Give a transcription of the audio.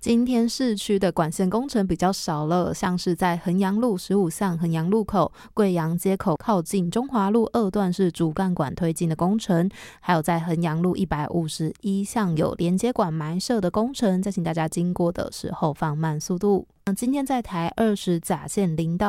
今天市区的管线工程比较少了，像是在衡阳路15巷衡阳路口、贵阳街口靠近中华路2段是主干管推进的工程，还有在衡阳路151巷有连接管埋设的工程，再请大家经过的时候放慢速度。今天在台20甲线林道